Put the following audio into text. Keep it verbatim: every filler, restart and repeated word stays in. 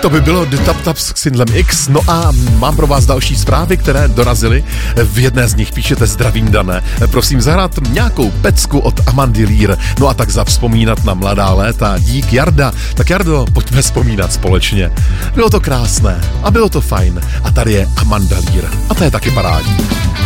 To by bylo The Tap Tap s Syndlem X. No a mám pro vás další zprávy, které dorazily. V jedné z nich píšete: zdravím, Dané. Prosím zahrát nějakou pecku od Amandy Lear. No a tak zavzpomínat na mladá léta. Dík, Jarda. Tak Jardo, pojďme vzpomínat společně. Bylo to krásné a bylo to fajn. A tady je Amanda Lear. A to je taky parádní.